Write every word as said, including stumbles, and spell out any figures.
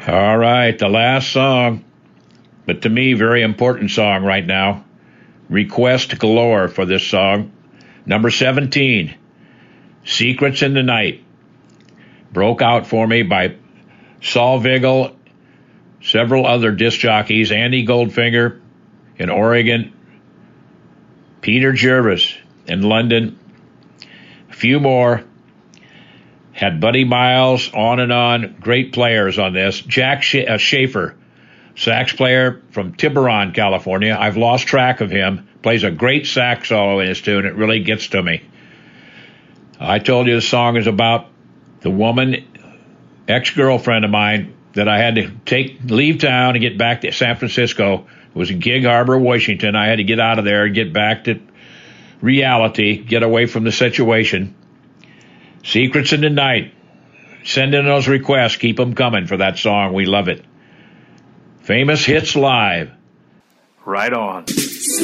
All right, the last song, but to me, very important song right now. Request galore for this song. Number seventeen, Secrets in the Night. Broke out for me by Saul Vigil, several other disc jockeys, Andy Goldfinger in Oregon, Peter Jervis in London, a few more. Had Buddy Miles, on and on, great players on this. Jack Sh- uh, Schaefer, sax player from Tiburon, California. I've lost track of him. Plays a great sax solo in his tune. It really gets to me. I told you the song is about the woman, ex-girlfriend of mine, that I had to take leave town and get back to San Francisco. It was in Gig Harbor, Washington. I had to get out of there and get back to reality, get away from the situation. Secrets in the Night. Send in those requests. Keep them coming for that song. We love it. Famous Hits Live. Right on.